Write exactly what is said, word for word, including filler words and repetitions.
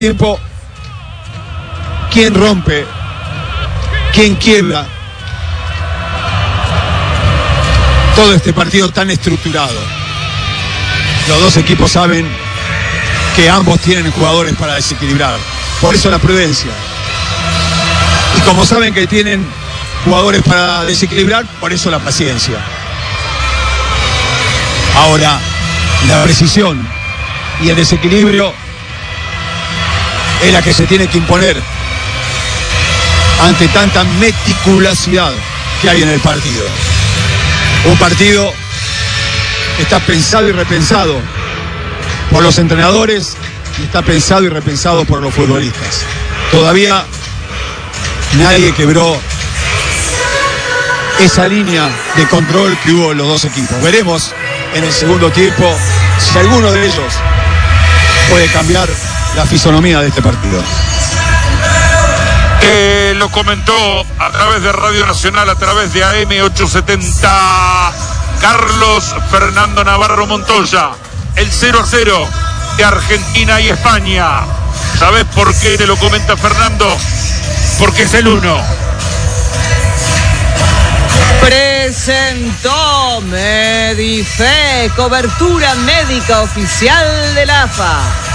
tiempo, ¿quién rompe? ¿Quién quiebra todo este partido tan estructurado? Los dos equipos saben que ambos tienen jugadores para desequilibrar, por eso la prudencia. Y como saben que tienen jugadores para desequilibrar, por eso la paciencia. Ahora, la precisión y el desequilibrio es la que se tiene que imponer ante tanta meticulosidad que hay en el partido. Un partido que está pensado y repensado por los entrenadores y está pensado y repensado por los futbolistas. Todavía nadie quebró esa línea de control que hubo en los dos equipos. Veremos en el segundo tiempo si alguno de ellos puede cambiar la fisonomía de este partido. Eh, lo comentó a través de Radio Nacional, a través de A M ochocientos setenta, Carlos Fernando Navarro Montoya. El cero a cero de Argentina y España. ¿Sabes por qué te lo comenta Fernando? Porque es el uno. Presentó Medife, cobertura médica oficial de la A F A.